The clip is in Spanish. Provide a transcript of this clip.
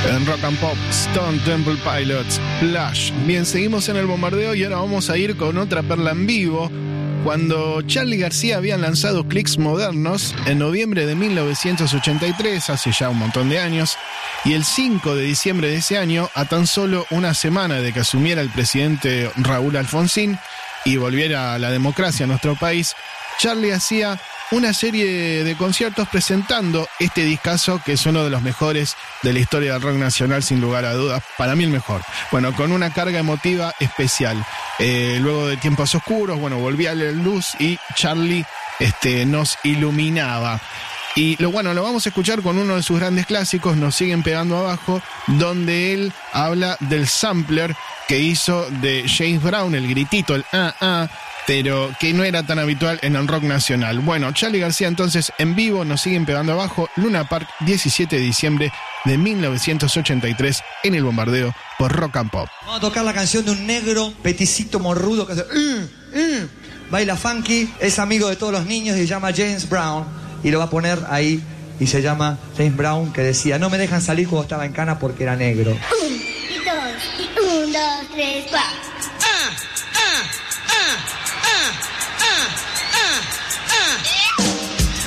En Rock and Pop, Stone Temple Pilots, Flash. Bien, seguimos en el bombardeo y ahora vamos a ir con otra perla en vivo. Cuando Charly García habían lanzado Clicks Modernos en noviembre de 1983, hace ya un montón de años, y el 5 de diciembre de ese año, a tan solo una semana de que asumiera el presidente Raúl Alfonsín y volviera a la democracia en nuestro país, Charly hacía una serie de conciertos presentando este discazo que es uno de los mejores de la historia del rock nacional, sin lugar a dudas, para mí el mejor. Bueno, con una carga emotiva especial. Luego de tiempos oscuros, bueno, volvía la luz y Charly nos iluminaba. Y lo vamos a escuchar con uno de sus grandes clásicos, Nos siguen pegando abajo, donde él habla del sampler que hizo de James Brown, el gritito, el pero que no era tan habitual en el rock nacional. Bueno, Charly García entonces en vivo, Nos siguen pegando abajo, Luna Park, 17 de diciembre de 1983, en el bombardeo por Rock and Pop. Vamos a tocar la canción de un negro peticito morrudo que hace baila funky, es amigo de todos los niños y se llama James Brown, y lo va a poner ahí, y se llama James Brown, que decía: no me dejan salir cuando estaba en cana porque era negro. 1, 2, 3, 4.